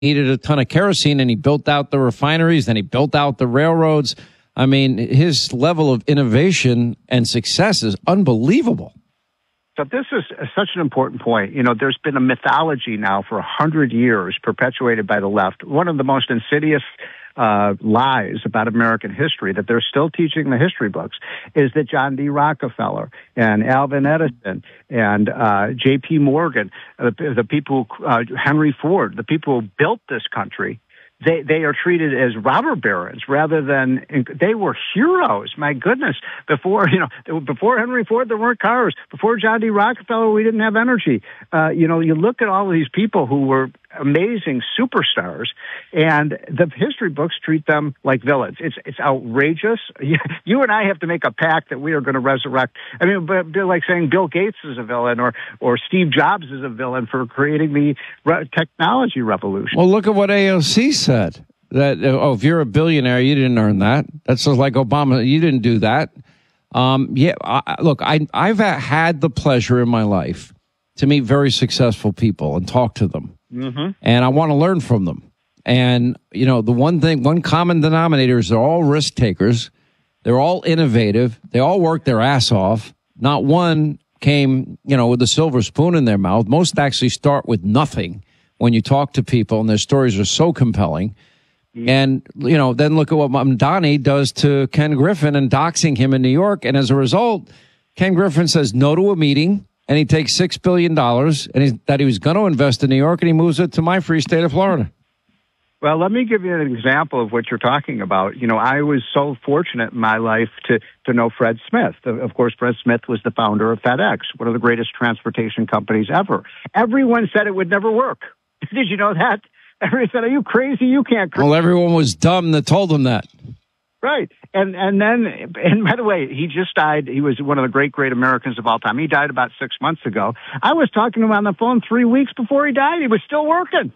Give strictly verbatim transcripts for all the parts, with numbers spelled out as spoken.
needed a ton of kerosene, and he built out the refineries, then he built out the railroads. I mean, his level of innovation and success is unbelievable. So this is such an important point. You know, there's been a mythology now for a hundred years perpetuated by the left. One of the most insidious uh, lies about American history that they're still teaching in the history books is that John D. Rockefeller and Alvin Edison and uh, J P. Morgan, uh, the, the people, uh, Henry Ford, the people who built this country, They they are treated as robber barons rather than they were heroes. My goodness, before you know before Henry Ford there weren't cars. Before John D. Rockefeller we didn't have energy. Uh, you know you look at all of these people who were amazing superstars, and the history books treat them like villains. It's it's outrageous. You and I have to make a pact that we are going to resurrect. I mean, but they're like saying Bill Gates is a villain or or Steve Jobs is a villain for creating the re- technology revolution. Well, look at what A O C said. That oh, if you're a billionaire, you didn't earn that. That's just like Obama. You didn't do that. Um, yeah. I, look, I I've had the pleasure in my life to meet very successful people and talk to them. Mm-hmm. And I want to learn from them. And, you know, the one thing, one common denominator is they're all risk takers. They're all innovative. They all work their ass off. Not one came, you know, with a silver spoon in their mouth. Most actually start with nothing when you talk to people, and their stories are so compelling. Mm-hmm. And, you know, then look at what Mamdani does to Ken Griffin and doxing him in New York. And as a result, Ken Griffin says no to a meeting. And he takes six billion dollars and he, that he was going to invest in New York, and he moves it to my free state of Florida. Well, let me give you an example of what you're talking about. You know, I was so fortunate in my life to, to know Fred Smith. Of course, Fred Smith was the founder of FedEx, one of the greatest transportation companies ever. Everyone said it would never work. Did you know that? Everyone said, are you crazy? You can't. Well, everyone was dumb that told him that. Right. And and then, and by the way, he just died. He was one of the great, great Americans of all time. He died about six months ago. I was talking to him on the phone three weeks before he died. He was still working.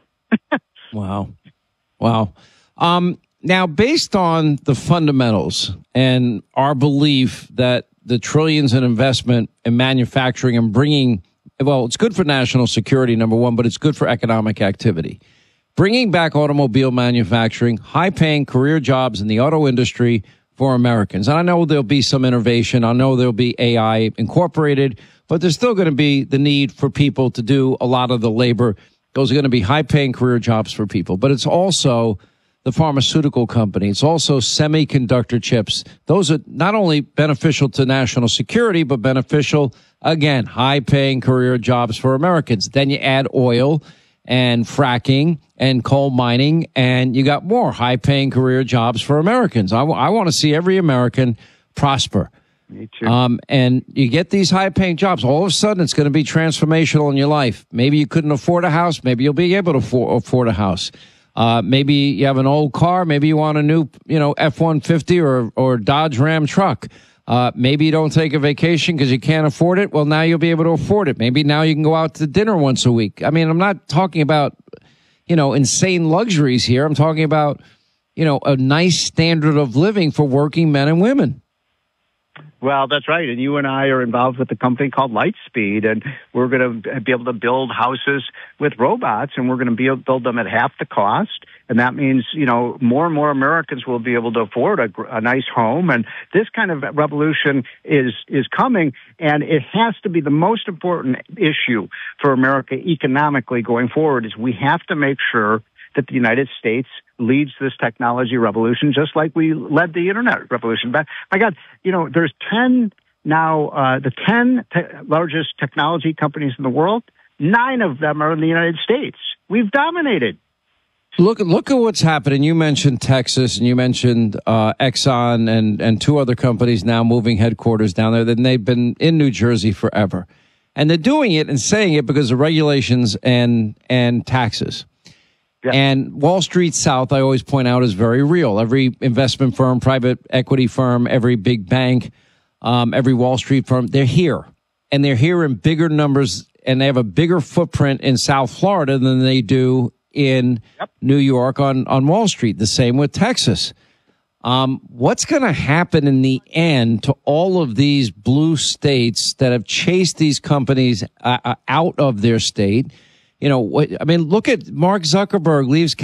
Wow. Wow. Um, now, based on the fundamentals and our belief that the trillions in investment in manufacturing and bringing, well, it's good for national security, number one, but it's good for economic activity. Bringing back automobile manufacturing, high-paying career jobs in the auto industry for Americans. And I know there'll be some innovation. I know there'll be A I incorporated, but there's still going to be the need for people to do a lot of the labor. Those are going to be high-paying career jobs for people. But it's also the pharmaceutical company. It's also semiconductor chips. Those are not only beneficial to national security, but beneficial, again, high-paying career jobs for Americans. Then you add oil and fracking and coal mining, and you got more high-paying career jobs for Americans. I, w- I want to see every American prosper. Me too. Um, and you get these high-paying jobs. All of a sudden, it's going to be transformational in your life. Maybe you couldn't afford a house. Maybe you'll be able to for- afford a house. Uh, maybe you have an old car. Maybe you want a new, you know, F one fifty or or Dodge Ram truck. Uh, maybe you don't take a vacation because you can't afford it. Well, now you'll be able to afford it. Maybe now you can go out to dinner once a week. I mean, I'm not talking about, you know, insane luxuries here. I'm talking about, you know, a nice standard of living for working men and women. Well, that's right. And you and I are involved with a company called Lightspeed, and we're going to be able to build houses with robots, and we're going to be able to build them at half the cost. And that means, you know, more and more Americans will be able to afford a, a nice home. And this kind of revolution is, is coming, and it has to be the most important issue for America economically going forward is we have to make sure that the United States leads this technology revolution, just like we led the internet revolution. But my God, you know, there's ten now, uh, the ten te- largest technology companies in the world. Nine of them are in the United States. We've dominated. Look, look at what's happening. You mentioned Texas, and you mentioned uh, Exxon and, and two other companies now moving headquarters down there. Then they've been in New Jersey forever. And they're doing it and saying it because of regulations and and taxes. Yeah. And Wall Street South, I always point out, is very real. Every investment firm, private equity firm, every big bank, um, every Wall Street firm, they're here. And they're here in bigger numbers, and they have a bigger footprint in South Florida than they do in yep. New York on, on Wall Street. The same with Texas. Um, what's going to happen in the end to all of these blue states that have chased these companies uh, out of their state? You know, what, I mean, look at Mark Zuckerberg leaves